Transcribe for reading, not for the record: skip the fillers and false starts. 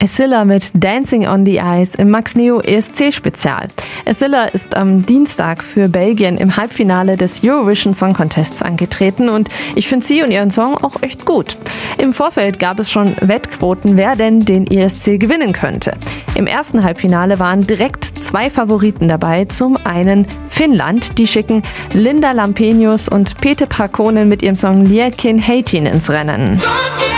Escilla mit Dancing on the Ice im Max Neo ESC-Spezial. Escilla ist am Dienstag für Belgien im Halbfinale des Eurovision Song Contests angetreten und ich finde sie und ihren Song auch echt gut. Im Vorfeld gab es schon Wettquoten, wer denn den ESC gewinnen könnte. Im ersten Halbfinale waren direkt 2 Favoriten dabei. Zum einen Finnland, die schicken Linda Lampenius und Pete Parkkonen mit ihrem Song Liekin Heitin ins Rennen.